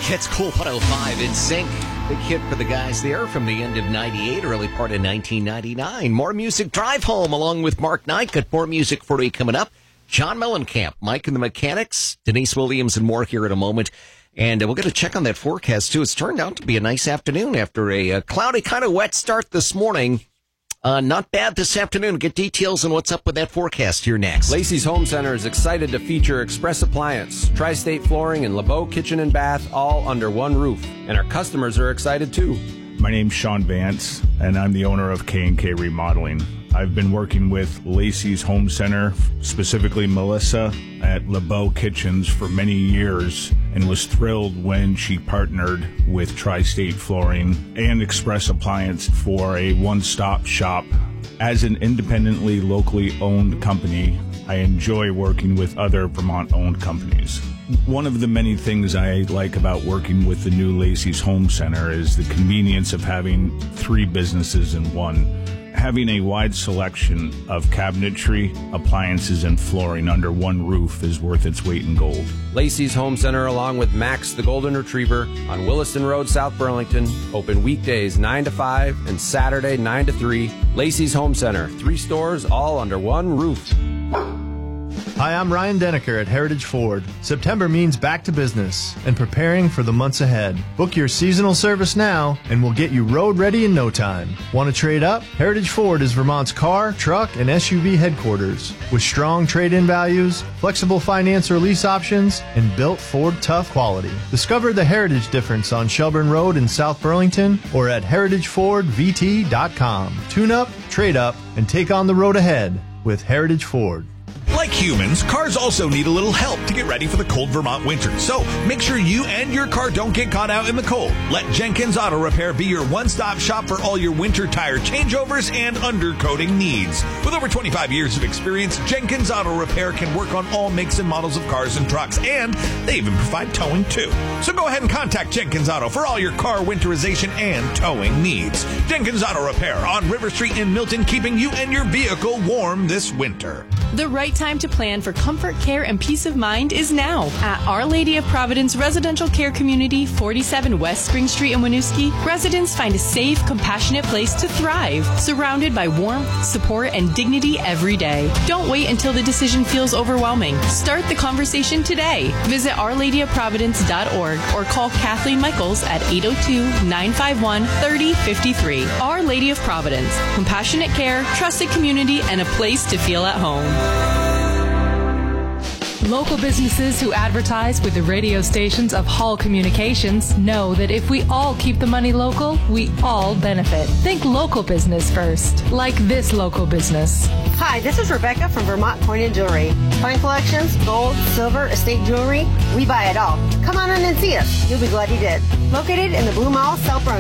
It's Cool 105 in sync. Big hit for the guys there from the end of 98, early part of 1999. More music, Drive Home, along with Mark Knight. Got more music for you coming up. John Mellencamp, Mike and the Mechanics, Denise Williams, and more here in a moment. And we'll get a check on that forecast, too. It's turned out to be a nice afternoon after a cloudy, kind of wet start this morning. Not bad this afternoon. Get details on what's up with that forecast here next. Lacey's Home Center is excited to feature Express Appliance, Tri-State Flooring, and LeBeau Kitchen and Bath all under one roof. And our customers are excited, too. My name's Sean Vance, and I'm the owner of K&K Remodeling. I've been working with Lacey's Home Center, specifically Melissa at LeBeau Kitchens, for many years, and was thrilled when she partnered with Tri-State Flooring and Express Appliance for a one-stop shop. As an independently, locally owned company, I enjoy working with other Vermont-owned companies. One of the many things I like about working with the new Lacey's Home Center is the convenience of having three businesses in one. Having a wide selection of cabinetry, appliances, and flooring under one roof is worth its weight in gold. Lacey's Home Center, along with Max the Golden Retriever on Williston Road, South Burlington, open weekdays 9 to 5 and Saturday 9 to 3. Lacey's Home Center, 3 stores all under one roof. Hi, I'm Ryan Denneker at Heritage Ford. September means back to business and preparing for the months ahead. Book your seasonal service now and we'll get you road ready in no time. Want to trade up? Heritage Ford is Vermont's car, truck, and SUV headquarters with strong trade-in values, flexible finance or lease options, and built Ford tough quality. Discover the Heritage difference on Shelburne Road in South Burlington or at heritagefordvt.com. Tune up, trade up, and take on the road ahead with Heritage Ford. Like humans, cars also need a little help to get ready for the cold Vermont winter. So make sure you and your car don't get caught out in the cold. Let Jenkins Auto Repair be your one-stop shop for all your winter tire changeovers and undercoating needs. With over 25 years of experience, Jenkins Auto Repair can work on all makes and models of cars and trucks, and they even provide towing too. So go ahead and contact Jenkins Auto for all your car winterization and towing needs. Jenkins Auto Repair on River Street in Milton, keeping you and your vehicle warm this winter. The right time to plan for comfort, care, and peace of mind is now. At Our Lady of Providence Residential Care Community, 47 West Spring Street in Winooski, residents find a safe, compassionate place to thrive, surrounded by warmth, support, and dignity every day. Don't wait until the decision feels overwhelming. Start the conversation today. Visit OurLadyOfProvidence.org or call Kathleen Michaels at 802-951-3053. Our Lady of Providence. Compassionate care, trusted community, and a place to feel at home. Local businesses who advertise with the radio stations of Hall Communications know that if we all keep the money local, we all benefit. Think local business first, like this local business. Hi, this is Rebecca from Vermont Coin & Jewelry. Fine collections, gold, silver, estate jewelry, we buy it all. Come on in and see us. You'll be glad you did. Located in the Blue Mall, South Burlington.